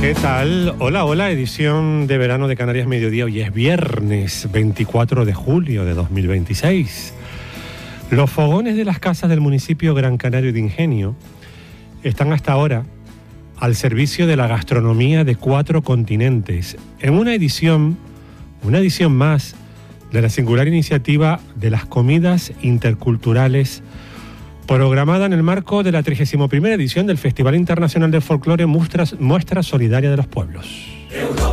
¿Qué tal? Hola, hola, edición de verano de Canarias Mediodía. Hoy es viernes 24 de julio de 2026. Los fogones de las casas del municipio Gran Canario de Ingenio están hasta ahora al servicio de la gastronomía de 4 continentes, en una edición más de la singular iniciativa de las comidas interculturales, programada en el marco de la 31ª edición del Festival Internacional de Folclore Muestra Solidaria de los Pueblos.